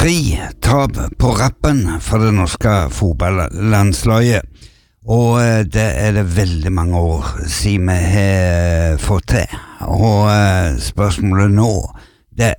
3 tap på rappen for det norske fotballandslaget, og det det veldig mange år siden vi har fått til. Og spørsmålet nå, det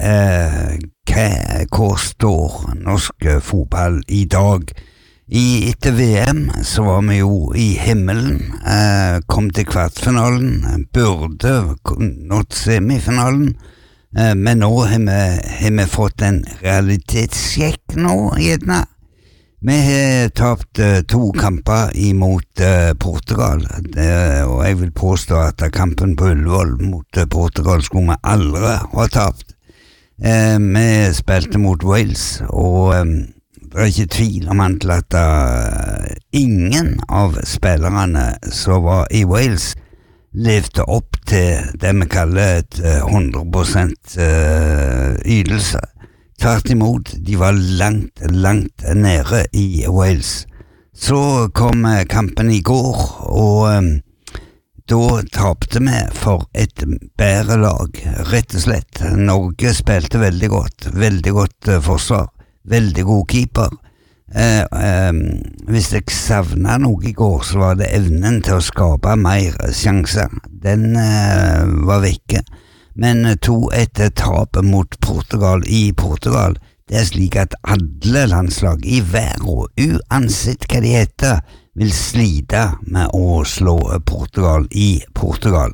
hvor står norsk fotball i dag? Etter VM så var vi jo i himmelen, kom til kvartfinalen, burde nådd semifinalen, men nå har vi fått en realitetssjekk nå, gjerne. Vi har tapt 2 kamper imot Portugal, og jeg vil påstå at kampen på Ullevål mot Portugal skulle vi aldri ha tapt. Vi spilte mot Wales, og det ikke tvil om at ingen av spillerne som var i Wales levde opp til det vi kaller et 100% ydelse. Tvert imot, de var langt nede i Wales. Så kom kampen i går, og da tapte vi for et bedre lag, rett og slett. Norge spilte veldig godt forsvar, veldig god keeper. Hvis jeg savnet noe i går, så var det evnen til å skape mer sjanser. Den var vekke. Men 2-1 tap mot Portugal i Portugal, det slik at alle landslag i verden, uansett hva de heter, vil slite med å slå Portugal i Portugal.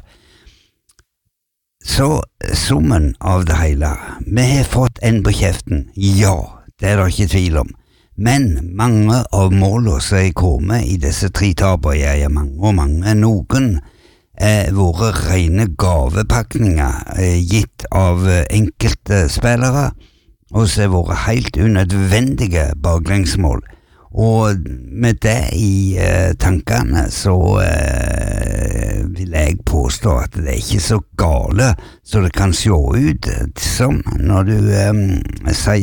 Så summen av det hele, vi har fått en på kjeften, ja, det det ikke tvil om. Men mange av målene som er kommet i disse 3 tapene, mange, noen våre rene gavepakninger gitt av enkelte spillere, og så våre helt unødvendige baklengsmål. Og med det i tankene så vil jeg påstå at det ikke så gale så det kan se ut som når du sier